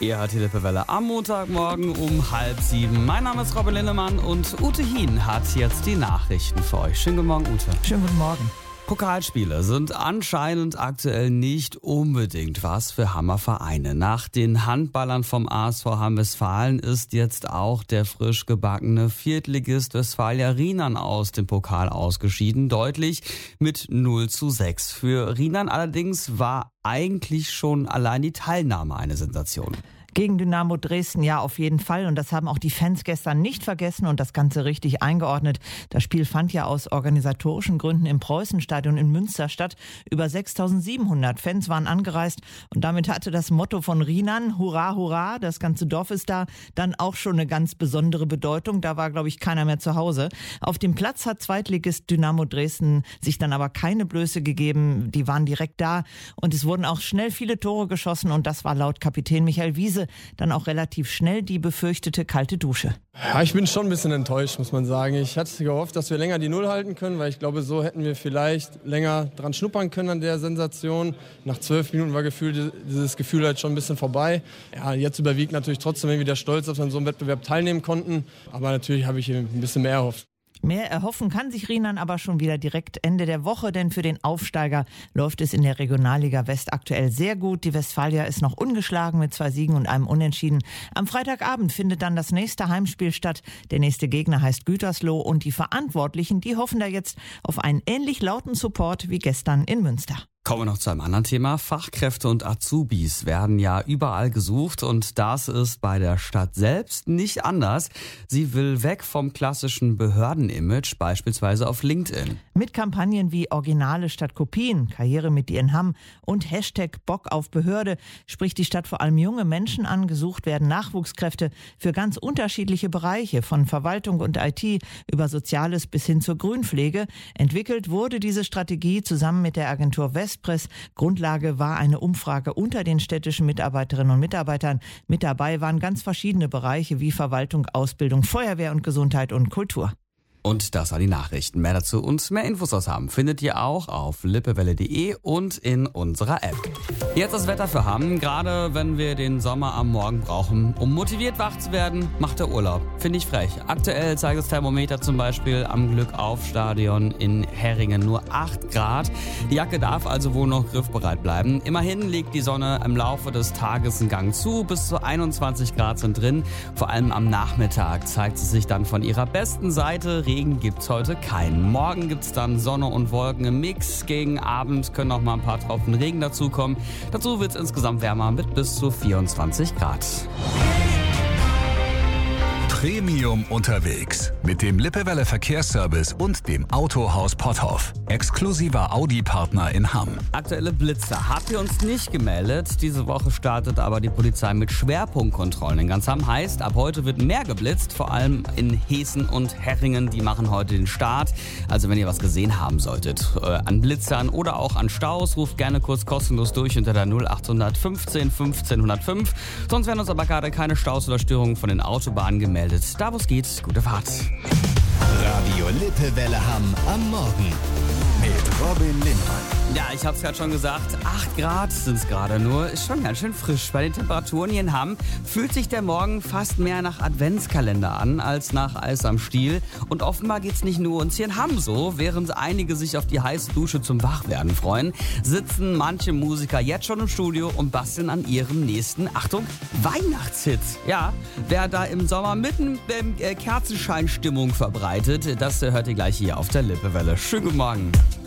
Ihr hört die Lippewelle am Montagmorgen um 6:30. Mein Name ist Robin Lindemann und Ute Hien hat jetzt die Nachrichten für euch. Schönen guten Morgen, Ute. Schönen guten Morgen. Pokalspiele sind anscheinend aktuell nicht unbedingt was für Hammervereine. Nach den Handballern vom ASV Hamm-Westfalen ist jetzt auch der frisch gebackene Viertligist Westfalia Rienan aus dem Pokal ausgeschieden. Deutlich mit 0:6. Für Rienan allerdings war eigentlich schon allein die Teilnahme eine Sensation. Gegen Dynamo Dresden ja auf jeden Fall, und das haben auch die Fans gestern nicht vergessen und das Ganze richtig eingeordnet. Das Spiel fand ja aus organisatorischen Gründen im Preußenstadion in Münster statt. Über 6.700 Fans waren angereist und damit hatte das Motto von Rienan, Hurra, Hurra, das ganze Dorf ist da, dann auch schon eine ganz besondere Bedeutung. Da war, glaube ich, keiner mehr zu Hause. Auf dem Platz hat Zweitligist Dynamo Dresden sich dann aber keine Blöße gegeben. Die waren direkt da und es wurden auch schnell viele Tore geschossen und das war laut Kapitän Michael Wiese dann auch relativ schnell die befürchtete kalte Dusche. Ja, ich bin schon ein bisschen enttäuscht, muss man sagen. Ich hatte gehofft, dass wir länger die Null halten können, weil ich glaube, so hätten wir vielleicht länger dran schnuppern können an der Sensation. Nach 12 Minuten war dieses Gefühl halt schon ein bisschen vorbei. Ja, jetzt überwiegt natürlich trotzdem irgendwie der Stolz, dass wir an so einem Wettbewerb teilnehmen konnten. Aber natürlich habe ich ein bisschen mehr erhofft. Mehr erhoffen kann sich Rienan aber schon wieder direkt Ende der Woche, denn für den Aufsteiger läuft es in der Regionalliga West aktuell sehr gut. Die Westfalia ist noch ungeschlagen mit 2 Siegen und einem Unentschieden. Am Freitagabend findet dann das nächste Heimspiel statt. Der nächste Gegner heißt Gütersloh und die Verantwortlichen, die hoffen da jetzt auf einen ähnlich lauten Support wie gestern in Münster. Kommen wir noch zu einem anderen Thema. Fachkräfte und Azubis werden ja überall gesucht und das ist bei der Stadt selbst nicht anders. Sie will weg vom klassischen Behördenimage, beispielsweise auf LinkedIn. Mit Kampagnen wie Originale statt Kopien, Karriere mit dir in Hamm und Hashtag Bock auf Behörde spricht die Stadt vor allem junge Menschen an. Gesucht werden Nachwuchskräfte für ganz unterschiedliche Bereiche, von Verwaltung und IT über Soziales bis hin zur Grünpflege. Entwickelt wurde diese Strategie zusammen mit der Agentur Westpress. Grundlage war eine Umfrage unter den städtischen Mitarbeiterinnen und Mitarbeitern. Mit dabei waren ganz verschiedene Bereiche wie Verwaltung, Ausbildung, Feuerwehr und Gesundheit und Kultur. Und das waren die Nachrichten. Mehr dazu und mehr Infos aus Hamm findet ihr auch auf lippewelle.de und in unserer App. Jetzt das Wetter für Hamm. Gerade wenn wir den Sommer am Morgen brauchen, um motiviert wach zu werden, macht der Urlaub. Finde ich frech. Aktuell zeigt das Thermometer zum Beispiel am Glückauf-Stadion in Herringen nur 8 Grad. Die Jacke darf also wohl noch griffbereit bleiben. Immerhin legt die Sonne im Laufe des Tages einen Gang zu. Bis zu 21 Grad sind drin. Vor allem am Nachmittag zeigt sie sich dann von ihrer besten Seite. Regen gibt's heute keinen. Morgen gibt's dann Sonne und Wolken im Mix. Gegen Abend können noch mal ein paar Tropfen Regen dazukommen. Dazu wird's insgesamt wärmer mit bis zu 24 Grad. Premium unterwegs mit dem Lippewelle Verkehrsservice und dem Autohaus Potthoff. Exklusiver Audi-Partner in Hamm. Aktuelle Blitzer habt ihr uns nicht gemeldet. Diese Woche startet aber die Polizei mit Schwerpunktkontrollen in ganz Hamm. Heißt, ab heute wird mehr geblitzt, vor allem in Heßen und Herringen. Die machen heute den Start. Also wenn ihr was gesehen haben solltet an Blitzern oder auch an Staus, ruft gerne kurz kostenlos durch unter der 0800 15 15 105. Sonst werden uns aber gerade keine Staus oder Störungen von den Autobahnen gemeldet. Da wo es geht, gute Fahrt. Radio Lippewelle Hamm am Morgen mit Robin Lindemann. Ja, ich hab's gerade schon gesagt, 8 Grad sind's gerade nur. Ist schon ganz schön frisch. Bei den Temperaturen hier in Hamm fühlt sich der Morgen fast mehr nach Adventskalender an als nach Eis am Stiel. Und offenbar geht's nicht nur uns hier in Hamm so. Während einige sich auf die heiße Dusche zum Wachwerden freuen, sitzen manche Musiker jetzt schon im Studio und basteln an ihrem nächsten, Achtung, Weihnachtshit. Ja, wer da im Sommer mitten Kerzenscheinstimmung verbreitet, das hört ihr gleich hier auf der Lippewelle. Schönen guten Morgen.